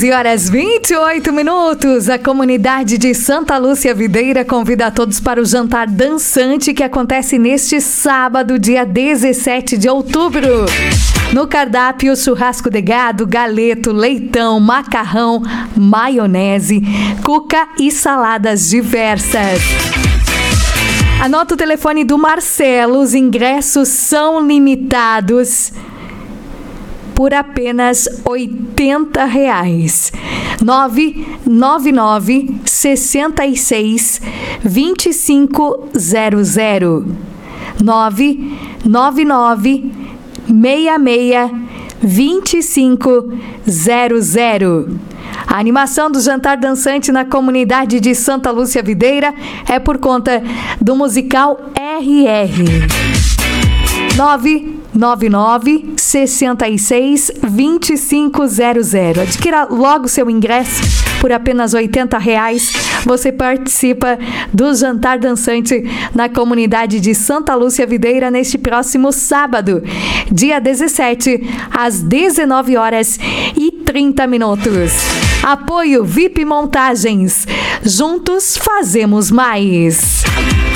11h28. A comunidade de Santa Lúcia Videira convida a todos para o jantar dançante que acontece neste sábado, dia 17 de outubro. No cardápio, churrasco de gado, galeto, leitão, macarrão, maionese, cuca e saladas diversas. Anota o telefone do Marcelo, os ingressos são limitados por apenas R$80. 999 66 2500. 999 66 2500. A animação do jantar dançante na comunidade de Santa Lúcia Videira é por conta do musical RR. 999 66 2500. Adquira logo seu ingresso por apenas R$80. Você participa do jantar dançante na comunidade de Santa Lúcia Videira neste próximo sábado, dia 17, às 19h30. Apoio VIP Montagens. Juntos fazemos mais.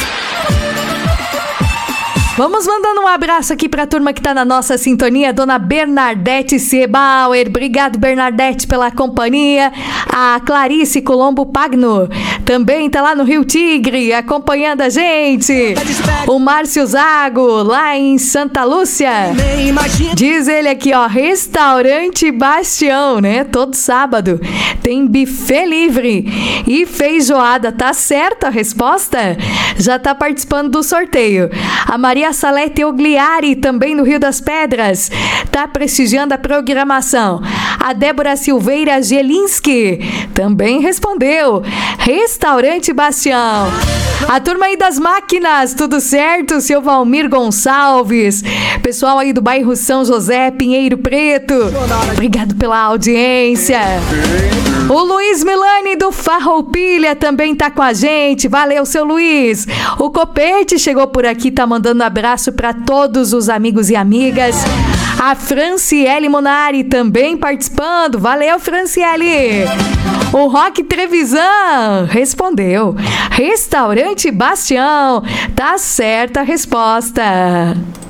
Vamos mandando um abraço aqui para a turma que está na nossa sintonia, Dona Bernadette Sebauer. Obrigado, Bernadette, pela companhia. A Clarice Colombo Pagno também está lá no Rio Tigre, acompanhando a gente. O Márcio Zago, lá em Santa Lúcia. Diz ele aqui, ó, Restaurante Bastião, né? Todo sábado tem buffet livre e feijoada. Tá certa a resposta? Já tá participando do sorteio. A Maria Salete Ogliari, também no Rio das Pedras, tá prestigiando a programação. A Débora Silveira Gelinski também respondeu. Restaurante Bastião. A turma aí das máquinas, tudo certo? Seu Valmir Gonçalves. Pessoal aí do bairro São José, Pinheiro Preto. Obrigado pela audiência. O Luiz Milani do Farroupilha também tá com a gente. Valeu, seu Luiz. O Copete chegou por aqui, tá mandando abraço para todos os amigos e amigas. A Franciele Monari também participando. Valeu, Franciele. O Roque Trevisan respondeu. Restaurante Bastião. Tá certa a resposta.